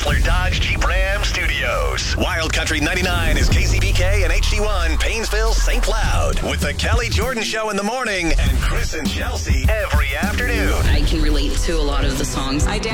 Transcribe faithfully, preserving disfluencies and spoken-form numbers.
Chrysler Dodge Jeep Ram Studios. Wild Country ninety-nine is K C B K and H D one, Painesville, Saint Cloud. With the Kelly Jordan Show in the morning and Chris and Chelsea every afternoon. I can relate to a lot of the songs. I dance